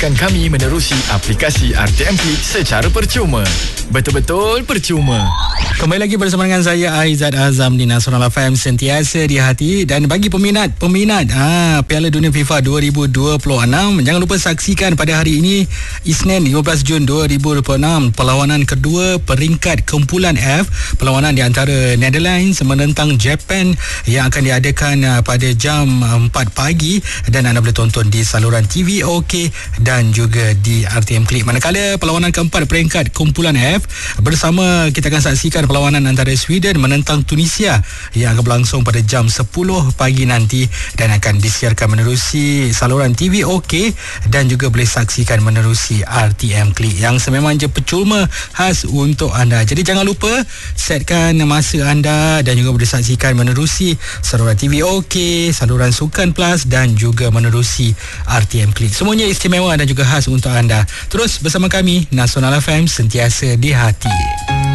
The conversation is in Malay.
Dengarkan kami menerusi aplikasi RTM Klik secara percuma. Betul-betul percuma. Kembali lagi bersama dengan saya Aizat Azam di Nasional FM, sentiasa di hati. Dan bagi peminat Piala Dunia FIFA 2026, jangan lupa saksikan pada hari ini Isnin 15 Jun 2026 perlawanan kedua peringkat kumpulan F, perlawanan di antara Netherlands menentang Japan yang akan diadakan pada jam 4 pagi dan anda boleh tonton di saluran TV OK dan juga di RTM Klik. Manakala perlawanan keempat peringkat kumpulan F bersama, kita akan saksikan perlawanan antara Sweden menentang Tunisia yang akan berlangsung pada jam 10 pagi nanti dan akan disiarkan menerusi saluran TV OK dan juga boleh saksikan menerusi RTM Klik yang sememang je percuma khas untuk anda. Jadi jangan lupa setkan masa anda dan juga boleh saksikan menerusi saluran TV OK, saluran Sukan Plus dan juga menerusi RTM Klik. Semuanya istimewa dan juga khas untuk anda. Terus bersama kami, Nasional FM, sentiasa di hati.